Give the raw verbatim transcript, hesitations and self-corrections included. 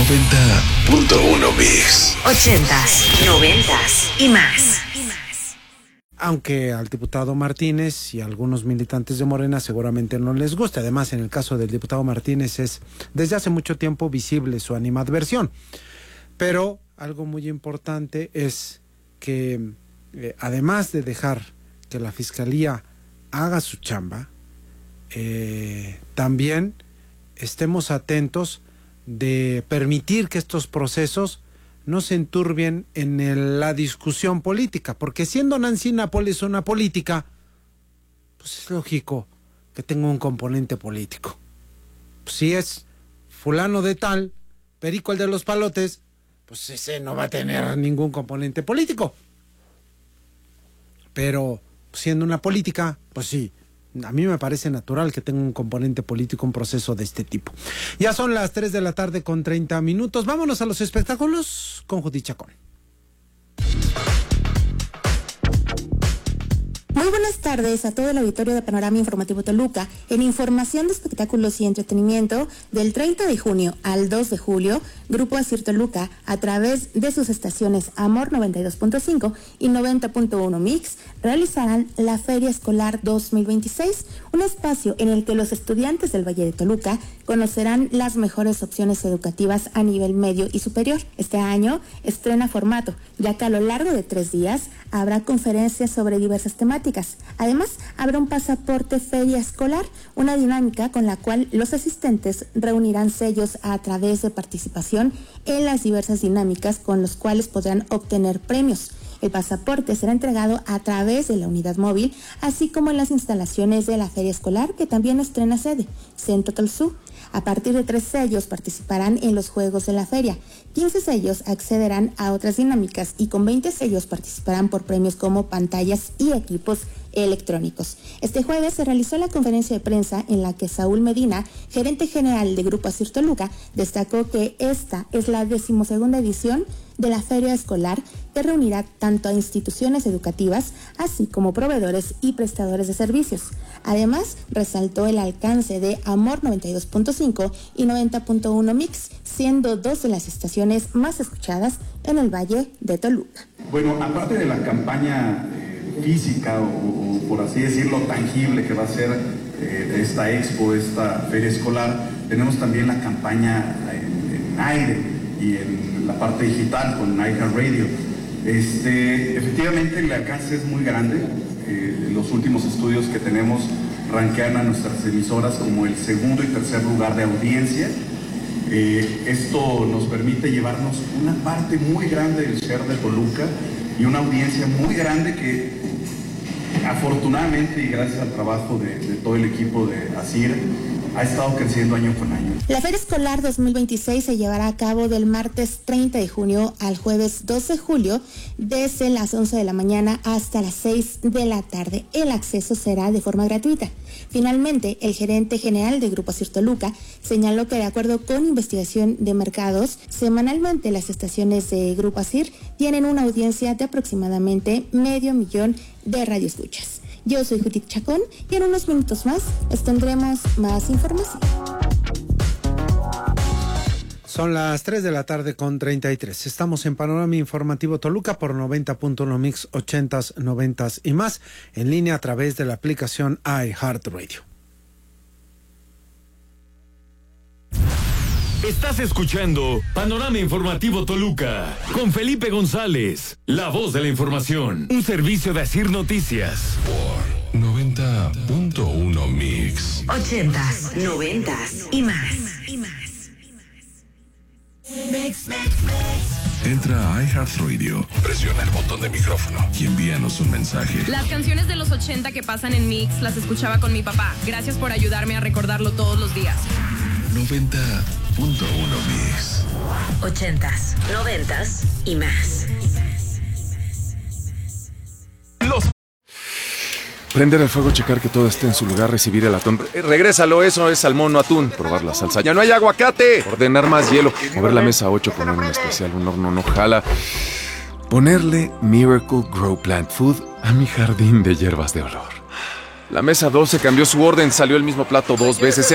noventa punto uno Mix. Ochentas, noventas y más. Aunque al diputado Martínez y a algunos militantes de Morena seguramente no les gusta. Además, en el caso del diputado Martínez es desde hace mucho tiempo visible su animadversión. Pero algo muy importante es que eh, además de dejar que la Fiscalía haga su chamba, eh, también estemos atentos de permitir que estos procesos no se enturbien en el, la discusión política, porque siendo Nancy Nápoles una política, pues es lógico que tenga un componente político. Pues si es fulano de tal, Perico el de los palotes, pues ese no va a tener ningún componente político. Pero siendo una política, pues sí, a mí me parece natural que tenga un componente político, un proceso de este tipo. Ya son las tres de la tarde con treinta minutos. Vámonos a los espectáculos con Judith Chacón. Muy buenas tardes a todo el auditorio de Panorama Informativo Toluca. En información de espectáculos y entretenimiento, del treinta de junio al dos de julio, Grupo Asir Toluca, a través de sus estaciones Amor noventa y dos punto cinco y noventa punto uno Mix, realizarán la Feria Escolar dos mil veintiséis, un espacio en el que los estudiantes del Valle de Toluca conocerán las mejores opciones educativas a nivel medio y superior. Este año estrena formato, ya que a lo largo de tres días habrá conferencias sobre diversas temáticas. Además, habrá un pasaporte feria escolar, una dinámica con la cual los asistentes reunirán sellos a través de participación en las diversas dinámicas con los cuales podrán obtener premios. El pasaporte será entregado a través de la unidad móvil, así como en las instalaciones de la feria escolar, que también estrena sede, Centro Tolsú. A partir de tres sellos participarán en los juegos de la feria, quince sellos accederán a otras dinámicas y con veinte sellos participarán por premios como pantallas y equipos electrónicos. Este jueves se realizó la conferencia de prensa en la que Saúl Medina, gerente general de Grupo Asir Toluca, destacó que esta es la decimosegunda edición de la feria escolar, que reunirá tanto a instituciones educativas así como proveedores y prestadores de servicios. Además, resaltó el alcance de Amor noventa y dos punto cinco y noventa punto uno Mix, siendo dos de las estaciones más escuchadas en el Valle de Toluca. Bueno, aparte de la campaña eh, física o, o por así decirlo tangible que va a ser eh, esta expo, esta feria escolar, tenemos también la campaña en, en aire y en la parte digital con iHeartRadio. Este, efectivamente el alcance es muy grande. Eh, los últimos estudios que tenemos rankean a nuestras emisoras como el segundo y tercer lugar de audiencia. Eh, esto nos permite llevarnos una parte muy grande del share de Toluca y una audiencia muy grande que afortunadamente y gracias al trabajo de, de todo el equipo de Asir ha estado creciendo año con año. La Feria Escolar dos mil veintiséis se llevará a cabo del martes treinta de junio al jueves doce de julio, desde las once de la mañana hasta las seis de la tarde. El acceso será de forma gratuita. Finalmente, el gerente general de Grupo Asir Toluca señaló que, de acuerdo con investigación de mercados, semanalmente las estaciones de Grupo Asir tienen una audiencia de aproximadamente medio millón de radioescuchas. Yo soy Judith Chacón y en unos minutos más les tendremos más información. Son las tres de la tarde con treinta y tres. Estamos en Panorama Informativo Toluca por noventa punto uno Mix, ochentas, noventas y más, en línea a través de la aplicación iHeartRadio. Estás escuchando Panorama Informativo Toluca con Felipe González, la voz de la información, un servicio de Asir Noticias. Por noventa punto uno Mix. Ochentas, noventas y más. Entra a iHeartRadio, presiona el botón de micrófono y envíanos un mensaje. Las canciones de los ochenta que pasan en Mix las escuchaba con mi papá. Gracias por ayudarme a recordarlo todos los días. noventa punto uno Mix. Ochentas, noventas y más. Los... Prender el fuego, checar que todo esté en su lugar, recibir el atún. Eh, regrésalo, eso es salmón, no atún. Probar la salsa. ¡Ya no hay aguacate! Ordenar más hielo. Mover la mesa ocho, poner un especial, un horno no jala. Ponerle Miracle Grow Plant Food a mi jardín de hierbas de olor. La mesa doce cambió su orden, salió el mismo plato dos veces.